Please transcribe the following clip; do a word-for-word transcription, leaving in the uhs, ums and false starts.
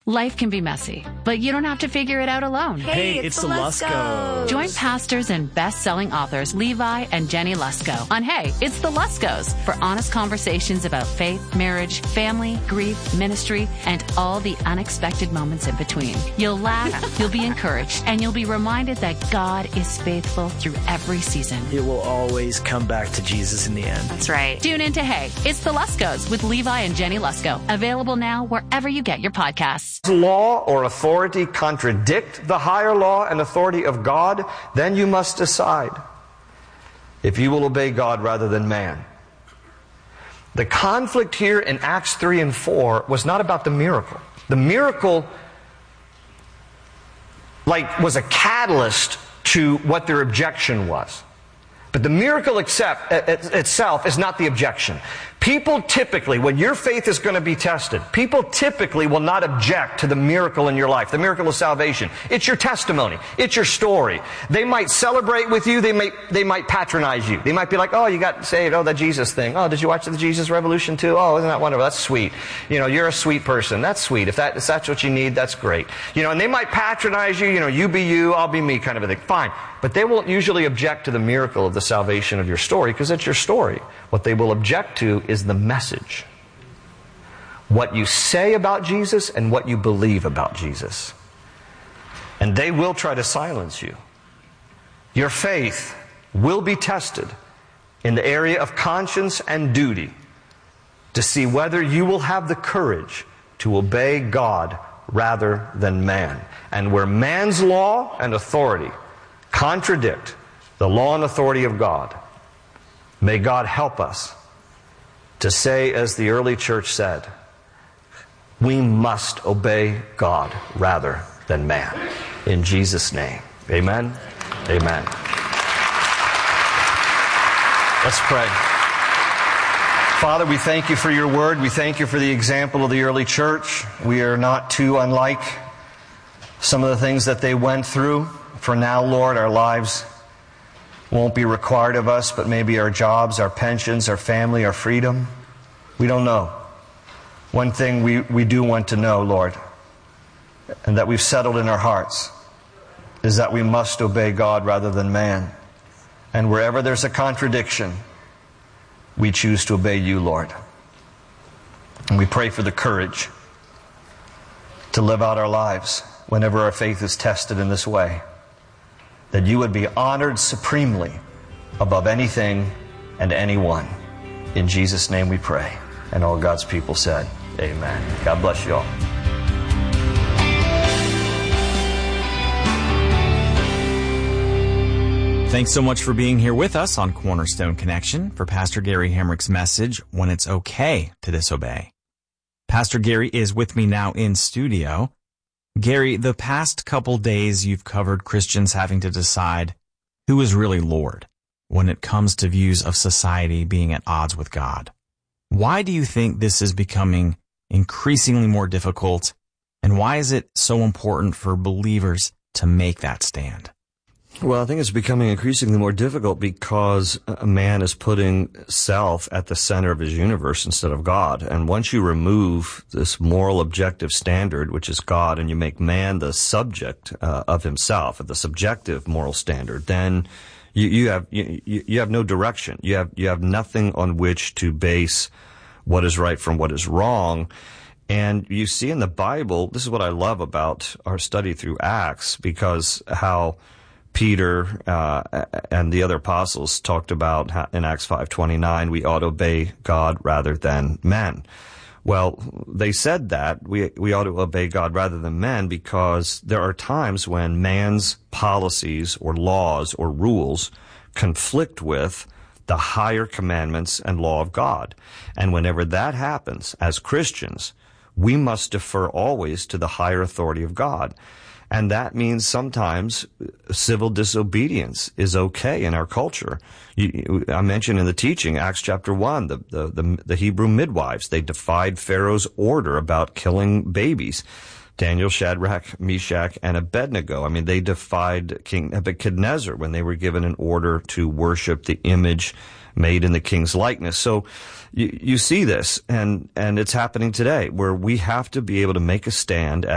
Life can be messy, but you don't have to figure it out alone. Hey, Hey, it's, it's the the Luskos. Join pastors and best-selling authors Levi and Jenny Lusko on Hey, It's the Luskos for honest conversations about faith, marriage, family, grief, ministry, and all the unexpected moments in between. You'll laugh, you'll be encouraged, and you'll be reminded that God is faithful through every season. It will always come back to Jesus in the end. That's right. Tune in to Hey, It's the Luskos with Levi and Jenny Lusko. Available now wherever you get your podcasts. Law or authority contradict the higher law and authority of God, then you must decide if you will obey God rather than man. The conflict here in Acts three and four was not about the miracle. The miracle like was a catalyst to what their objection was. But the miracle accept, itself is not the objection. People typically, when your faith is going to be tested, people typically will not object to the miracle in your life, the miracle of salvation. It's your testimony. It's your story. They might celebrate with you. They might, they might patronize you. They might be like, oh, you got saved. Oh, that Jesus thing. Oh, did you watch the Jesus Revolution too? Oh, isn't that wonderful? That's sweet. You know, you're a sweet person. That's sweet. If, that, if that's what you need, that's great. You know, and they might patronize you. You know, you be you, I'll be me kind of a thing. Fine. But they won't usually object to the miracle of the salvation of your story because it's your story. What they will object to is the message. What you say about Jesus and what you believe about Jesus. And they will try to silence you. Your faith will be tested in the area of conscience and duty to see whether you will have the courage to obey God rather than man. And where man's law and authority contradict the law and authority of God, may God help us to say, as the early church said, we must obey God rather than man. In Jesus' name. Amen. Amen. Let's pray. Father, we thank you for your word. We thank you for the example of the early church. We are not too unlike some of the things that they went through. For now, Lord, our lives won't be required of us, but maybe our jobs, our pensions, our family, our freedom. We don't know. One thing we, we do want to know, Lord, and that we've settled in our hearts, is that we must obey God rather than man. And wherever there's a contradiction, we choose to obey you, Lord. And we pray for the courage to live out our lives whenever our faith is tested in this way, that you would be honored supremely above anything and anyone. In Jesus' name we pray. And all God's people said, amen. God bless you all. Thanks so much for being here with us on Cornerstone Connection for Pastor Gary Hamrick's message, When It's Okay to Disobey. Pastor Gary is with me now in studio. Gary, the past couple days you've covered Christians having to decide who is really Lord when it comes to views of society being at odds with God. Why do you think this is becoming increasingly more difficult, and why is it so important for believers to make that stand? Well, I think it's becoming increasingly more difficult because a man is putting self at the center of his universe instead of God. And once you remove this moral objective standard, which is God, and you make man the subject uh, of himself, the subjective moral standard, then you, you have you, you have no direction. You have you have nothing on which to base what is right from what is wrong. And you see in the Bible, this is what I love about our study through Acts, because how Peter uh, and the other apostles talked about how in Acts five twenty-nine, we ought to obey God rather than men. Well, they said that we we ought to obey God rather than men because there are times when man's policies or laws or rules conflict with the higher commandments and law of God. And whenever that happens, as Christians, we must defer always to the higher authority of God. And that means sometimes civil disobedience is okay in our culture. You, I mentioned in the teaching, Acts chapter one, the, the, the, the Hebrew midwives, they defied Pharaoh's order about killing babies. Daniel, Shadrach, Meshach, and Abednego. I mean, they defied King Nebuchadnezzar when they were given an order to worship the image made in the king's likeness. So you, you see this, and, and it's happening today, where we have to be able to make a stand